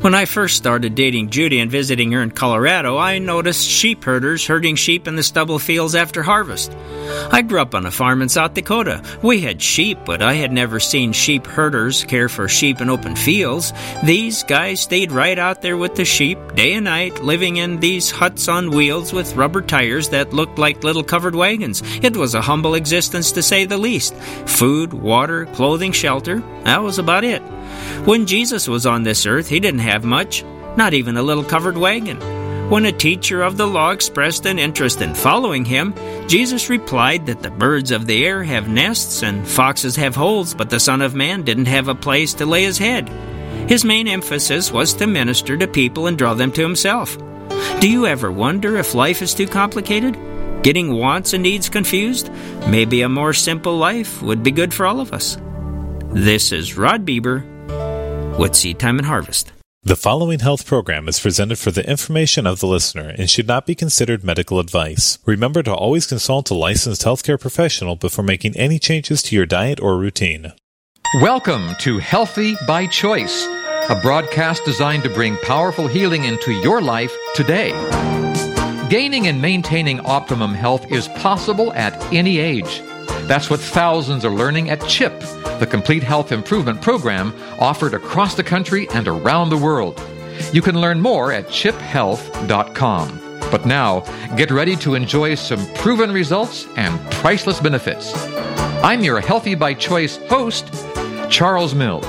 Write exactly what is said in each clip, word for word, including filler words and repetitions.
When I first started dating Judy and visiting her in Colorado, I noticed sheep herders herding sheep in the stubble fields after harvest. I grew up on a farm in South Dakota. We had sheep, but I had never seen sheep herders care for sheep in open fields. These guys stayed right out there with the sheep, day and night, living in these huts on wheels with rubber tires that looked like little covered wagons. It was a humble existence, to say the least. Food, water, clothing, shelter, that was about it. When Jesus was on this earth, he didn't have much, not even a little covered wagon. When a teacher of the law expressed an interest in following him, Jesus replied that the birds of the air have nests and foxes have holes, but the Son of Man didn't have a place to lay his head. His main emphasis was to minister to people and draw them to himself. Do you ever wonder if life is too complicated? Getting wants and needs confused? Maybe a more simple life would be good for all of us. This is Rod Bieber with Seed Time and Harvest. The following health program is presented for the information of the listener and should not be considered medical advice. Remember to always consult a licensed healthcare professional before making any changes to your diet or routine. Welcome to Healthy by Choice, a broadcast designed to bring powerful healing into your life today. Gaining and maintaining optimum health is possible at any age. That's what thousands are learning at CHIP, the Complete Health Improvement Program offered across the country and around the world. You can learn more at chip health dot com. But now, get ready to enjoy some proven results and priceless benefits. I'm your Healthy by Choice host, Charles Mills.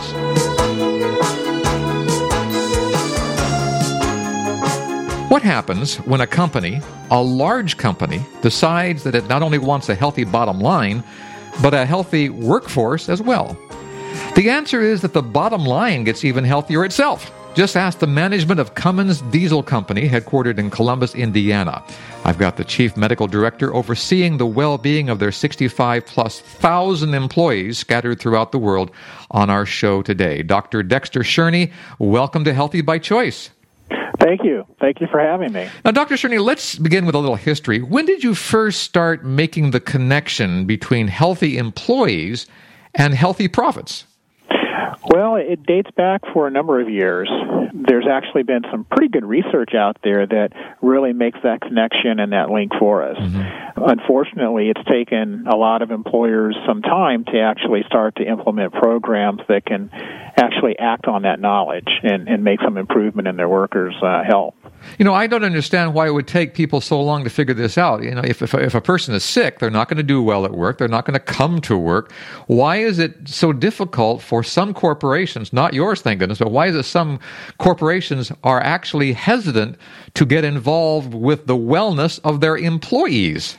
What happens when a company, a large company, decides that it not only wants a healthy bottom line, but a healthy workforce as well? The answer is that the bottom line gets even healthier itself. Just ask the management of Cummins Diesel Company, headquartered in Columbus, Indiana. I've got the chief medical director overseeing the well-being of their sixty-five plus thousand employees scattered throughout the world on our show today. Doctor Dexter Cherney, welcome to Healthy by Choice. Thank you. Thank you for having me. Now, Doctor Cherney, let's begin with a little history. When did you first start making the connection between healthy employees and healthy profits? Well, it dates back for a number of years. There's actually been some pretty good research out there that really makes that connection and that link for us. Mm-hmm. Unfortunately, it's taken a lot of employers some time to actually start to implement programs that can actually act on that knowledge and, and make some improvement in their workers' uh, health. You know, I don't understand why it would take people so long to figure this out. You know, if, if, if a person is sick, they're not going to do well at work. They're not going to come to work. Why is it so difficult for some corporations, not yours, thank goodness, but why is it some corporations are actually hesitant to get involved with the wellness of their employees?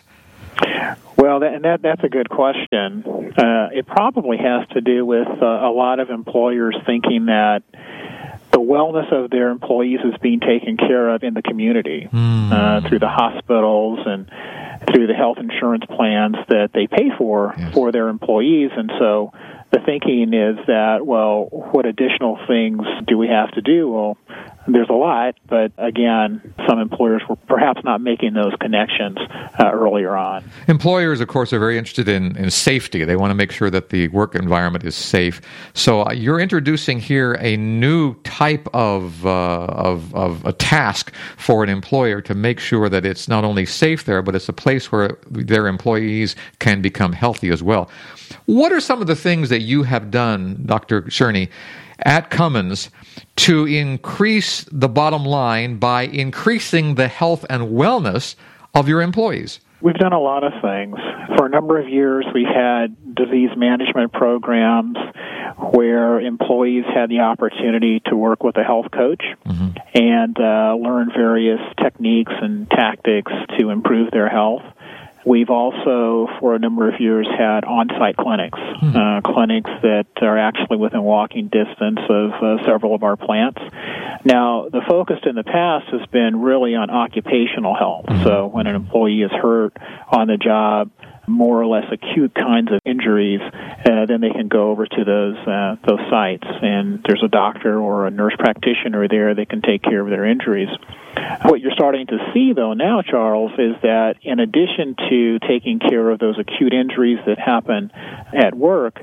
Well, that, and that, that's a good question. Uh, it probably has to do with uh, a lot of employers thinking that the wellness of their employees is being taken care of in the community mm. uh, through the hospitals and through the health insurance plans that they pay for yes. for their employees. And so the thinking is that, well, what additional things do we have to do? Well, there's a lot, but again, some employers were perhaps not making those connections uh, earlier on. Employers, of course, are very interested in, in safety. They want to make sure that the work environment is safe. So uh, you're introducing here a new type of, uh, of of a task for an employer to make sure that it's not only safe there, but it's a place where their employees can become healthy as well. What are some of the things that you have done, Doctor Cherney, at Cummins to increase the bottom line by increasing the health and wellness of your employees? We've done a lot of things. For a number of years, we've had disease management programs where employees had the opportunity to work with a health coach mm-hmm. and uh, learn various techniques and tactics to improve their health. We've also, for a number of years, had on-site clinics, mm-hmm. uh, clinics that are actually within walking distance of uh, several of our plants. Now, the focus in the past has been really on occupational health. Mm-hmm. So when an employee is hurt on the job, more or less acute kinds of injuries, uh, then they can go over to those uh, those sites, and there's a doctor or a nurse practitioner there that can take care of their injuries. What you're starting to see, though, now, Charles, is that in addition to taking care of those acute injuries that happen at work,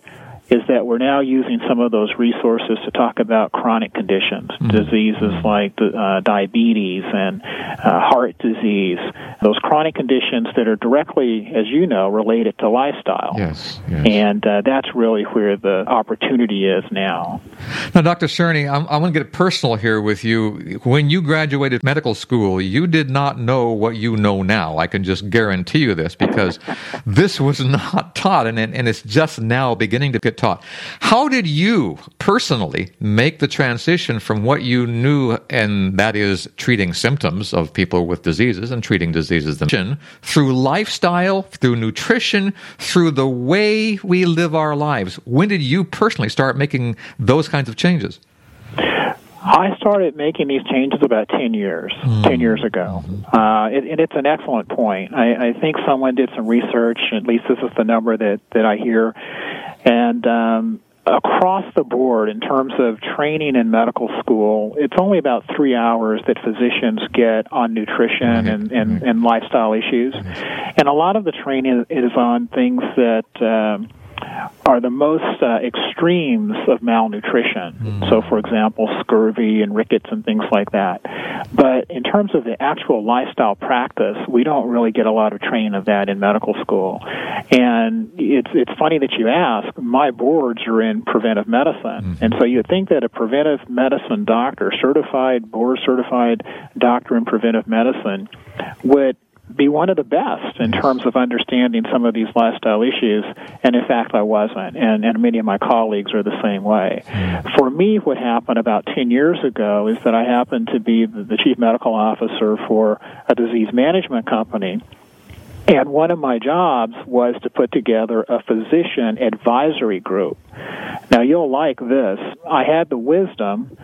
is that we're now using some of those resources to talk about chronic conditions, mm-hmm. diseases like uh, diabetes and uh, heart disease, those chronic conditions that are directly, as you know, related to lifestyle. Yes, yes. And uh, that's really where the opportunity is now. Now, Doctor Cerny, I'm, I'm going to get personal here with you. When you graduated medical school, you did not know what you know now. I can just guarantee you this, because this was not taught, and, and it's just now beginning to get taught. How did you personally make the transition from what you knew, and that is treating symptoms of people with diseases and treating diseases themselves, through lifestyle, through nutrition, through the way we live our lives? When did you personally start making those kinds of changes? I started making these changes about ten years, mm-hmm. ten years ago. Uh, it, and it's an excellent point. I, I think someone did some research, at least this is the number that, that I hear, and um, across the board, in terms of training in medical school, it's only about three hours that physicians get on nutrition mm-hmm. and, and, mm-hmm. and lifestyle issues. Mm-hmm. And a lot of the training is on things that um, are the most uh, extremes of malnutrition. Mm. So, for example, scurvy and rickets and things like that. But in terms of the actual lifestyle practice, we don't really get a lot of training of that in medical school. And it's it's funny that you ask. My boards are in preventive medicine. Mm-hmm. And so you'd think that a preventive medicine doctor, certified, board-certified doctor in preventive medicine, would be one of the best in terms of understanding some of these lifestyle issues, and in fact I wasn't, and, and many of my colleagues are the same way. Mm. For me, what happened about ten years ago is that I happened to be the, the chief medical officer for a disease management company, and one of my jobs was to put together a physician advisory group. Now, you'll like this. I had the wisdom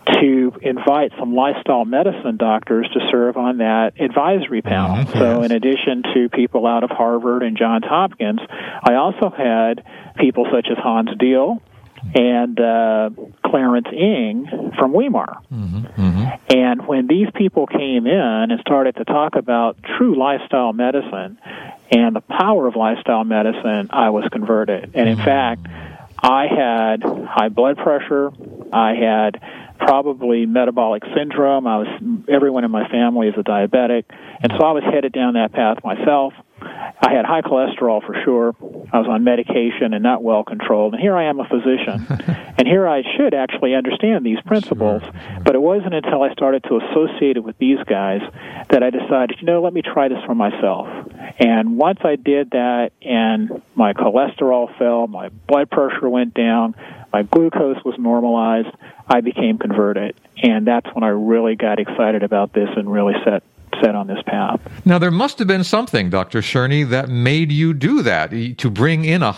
to invite some lifestyle medicine doctors to serve on that advisory panel. Mm-hmm. So in addition to people out of Harvard and Johns Hopkins, I also had people such as Hans Deal and uh, Clarence Ng from Weimar. Mm-hmm. Mm-hmm. And when these people came in and started to talk about true lifestyle medicine and the power of lifestyle medicine, I was converted. And in mm-hmm. fact, I had high blood pressure. I had probably metabolic syndrome. I was everyone in my family is a diabetic, and so I was headed down that path myself. I had high cholesterol for sure. I was on medication and not well controlled. And here I am, a physician, and here I should actually understand these principles. Sure, sure. But it wasn't until I started to associate it with these guys that I decided, you know, let me try this for myself. And once I did that, and my cholesterol fell, my blood pressure went down, my glucose was normalized, I became converted. And that's when I really got excited about this and really set set on this path. Now, there must have been something, Doctor Cerny, that made you do that, to bring in a